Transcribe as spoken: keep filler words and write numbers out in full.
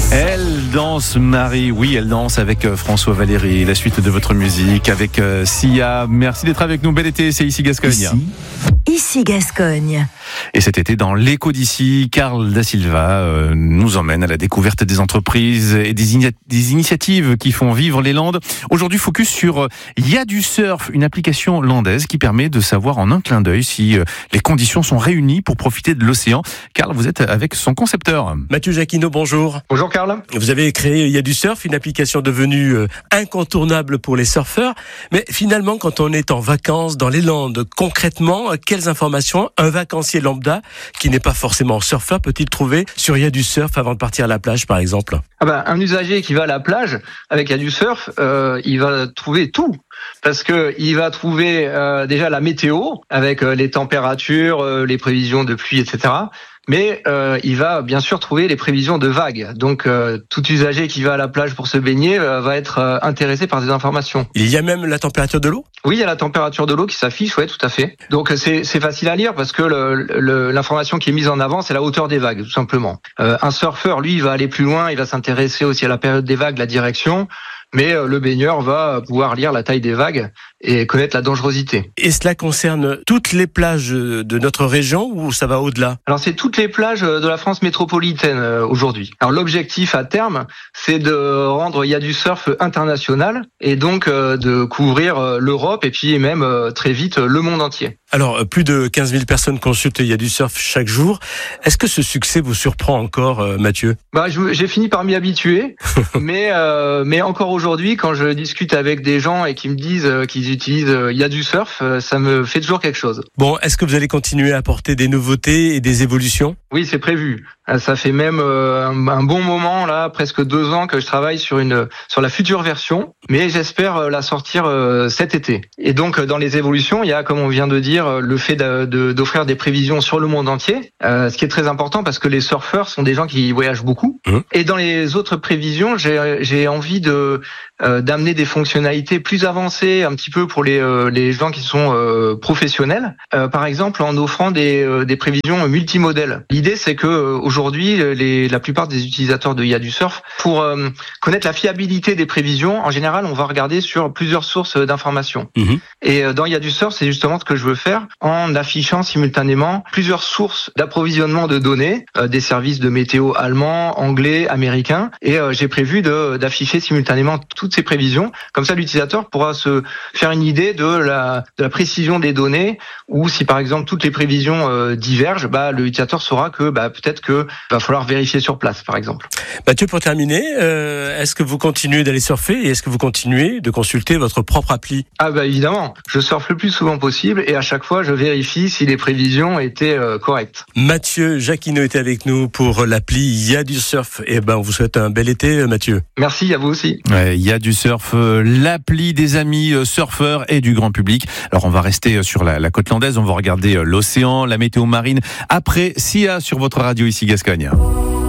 Elle danse, Marie, oui, elle danse avec François Valéry. La suite de votre musique avec Sia. Merci d'être avec nous. Bel été, c'est Ici Gascogne. Ici, ici Gascogne. Et cet été, dans l'écho d'ici, Carl Da Silva euh, nous emmène à la découverte des entreprises et des, in- des initiatives qui font vivre les Landes. Aujourd'hui, focus sur euh, Ya du Surf, une application landaise qui permet de savoir en un clin d'œil si euh, les conditions sont réunies pour profiter de l'océan. Carl, vous êtes avec son concepteur. Mathieu Jacquinot, bonjour. Bonjour Carl. Vous avez créé Ya du Surf, une application devenue euh, incontournable pour les surfeurs. Mais finalement, quand on est en vacances dans les Landes, concrètement, quelles informations un vacancier lambda qui n'est pas forcément surfeur peut-il trouver sur Ya du Surf avant de partir à la plage, par exemple? Ah bah, un usager qui va à la plage avec Ya du Surf, euh, il va trouver tout. Parce que il va trouver euh, déjà la météo avec euh, les températures, euh, les prévisions de pluie, et cetera. Mais euh, il va bien sûr trouver les prévisions de vagues. Donc euh, tout usager qui va à la plage pour se baigner euh, va être euh, intéressé par ces informations. Il y a même la température de l'eau? Oui, il y a la température de l'eau qui s'affiche, ouais, tout à fait. Donc c'est, c'est facile à lire parce que le, le, l'information qui est mise en avant, c'est la hauteur des vagues, tout simplement. Euh, un surfeur, lui, il va aller plus loin, il va s'intéresser aussi à la période des vagues, la direction. Mais le baigneur va pouvoir lire la taille des vagues et connaître la dangerosité. Et cela concerne toutes les plages de notre région ou ça va au-delà? Alors c'est toutes les plages de la France métropolitaine aujourd'hui. Alors l'objectif à terme, c'est de rendre Ya du Surf international et donc de couvrir l'Europe et puis même très vite le monde entier. Alors, plus de quinze mille personnes consultent Ya du Surf chaque jour. Est-ce que ce succès vous surprend encore, Mathieu? Bah, j'ai fini par m'y habituer, mais euh, mais encore aujourd'hui, quand je discute avec des gens et qui me disent qu'ils utilisent Ya du Surf, ça me fait toujours quelque chose. Bon, est-ce que vous allez continuer à apporter des nouveautés et des évolutions? Oui, c'est prévu. Ça fait même un, un bon moment là, presque deux ans que je travaille sur une sur la future version, mais j'espère la sortir cet été. Et donc dans les évolutions, il y a, comme on vient de dire, le fait de, de, d'offrir des prévisions sur le monde entier, euh, ce qui est très important parce que les surfeurs sont des gens qui voyagent beaucoup. Mmh. Et dans les autres prévisions, j'ai, j'ai envie de euh, d'amener des fonctionnalités plus avancées, un petit peu pour les euh, les gens qui sont euh, professionnels. Euh, par exemple, en offrant des euh, des prévisions multimodèles. L'idée, c'est que euh, aujourd'hui, les la plupart des utilisateurs de Ya du Surf, pour euh, connaître la fiabilité des prévisions, en général, on va regarder sur plusieurs sources d'informations. Mmh. Et euh, dans Ya du Surf, c'est justement ce que je veux faire, en affichant simultanément plusieurs sources d'approvisionnement de données, euh, des services de météo allemands, anglais, américains, et euh, j'ai prévu de, d'afficher simultanément toutes ces prévisions. Comme ça, l'utilisateur pourra se faire une idée de la, de la précision des données, ou si par exemple toutes les prévisions euh, divergent, bah, l'utilisateur saura que bah, peut-être que va falloir vérifier sur place, par exemple. Mathieu, pour terminer, euh, est-ce que vous continuez d'aller surfer et est-ce que vous continuez de consulter votre propre appli? Ah bah évidemment, je surfe le plus souvent possible et à chaque fois je vérifie si les prévisions étaient euh, correctes. Mathieu Jacquinot était avec nous pour l'appli Ya du Surf. Et ben on vous souhaite un bel été, Mathieu. Merci à vous aussi. Ouais, Ya du Surf, euh, l'appli des amis euh, surfeurs et du grand public. Alors on va rester euh, sur la, la côte landaise, on va regarder euh, l'océan, la météo marine après Sia sur votre radio Ici Gascogne.